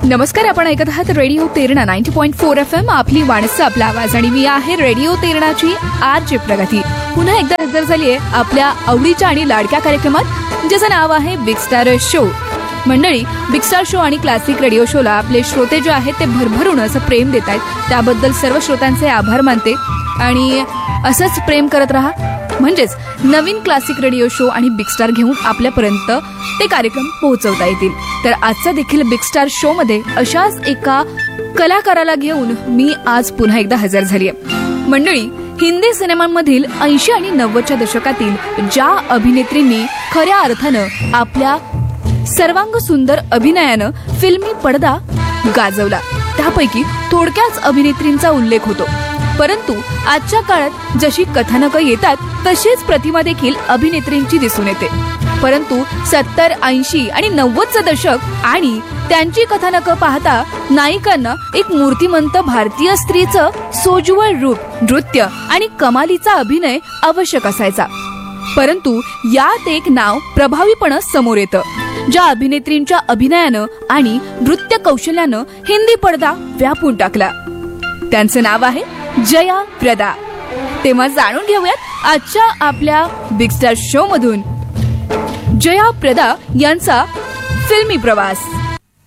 नमस्कार, आपण ऐकत आहात रेडिओ तेरणा 90.4 FM. आपली माणसं आपला आवाज आणि मी आहे रेडिओ तेरणाची आरजे प्रगती. पुन्हा एकदा हजर झाली आहे आपल्या आवडीच्या आणि लाडक्या कार्यक्रमात, ज्याचं नाव आहे बिग स्टार शो. मंडळी, बिग स्टार शो आणि क्लासिक रेडिओ शोला आपले श्रोते जे आहेत ते भरभरून असं प्रेम देत आहेत. त्याबद्दल सर्व श्रोत्यांचे आभार मानते आणि असंच प्रेम करत राहा, म्हणजेच नवीन क्लासिक रेडिओ शो आणि बिग स्टार घेऊन आपल्यापर्यंत ते कार्यक्रम पोहोचवता येतील. तर आजचा देखील बिग स्टार शो मध्ये अशाच एका कलाकाराला घेऊन मी आज पुन्हा एकदा हजर झाली आहे. मंडळी, हिंदी सिनेमांमधील 80 आणि 90च्या दशकातील ज्या अभिनेत्रींनी खऱ्या अर्थानं आपल्या सर्वांग सुंदर अभिनयानं फिल्मी पडदा गाजवला, त्यापैकी थोडक्याच अभिनेत्रींचा उल्लेख होतो. परंतु आजच्या काळात जशी कथानकं येतात तशीच प्रतिमा देखील अभिनेत्रींची दिसून येते. परंतु 70, 80 आणि 90चं दशक आणि त्यांची कथानकं पाहता नायिकांना एक मूर्तिमंत भारतीय स्त्रीचं सोज्वळ रूप, नृत्य आणि कमालीचा अभिनय आवश्यक असायचा. परंतु यात एक नाव प्रभावीपणे समोर येतं, ज्या अभिनेत्रींच्या अभिनयानं आणि नृत्य कौशल्यानं हिंदी पडदा व्यापून टाकला. त्यांचं नाव आहे जया प्रदा. तेव्हा जाणून घेऊयात आजच्या आपल्या बिग स्टार शो मधून जया प्रदा यांचा फिल्मी प्रवास.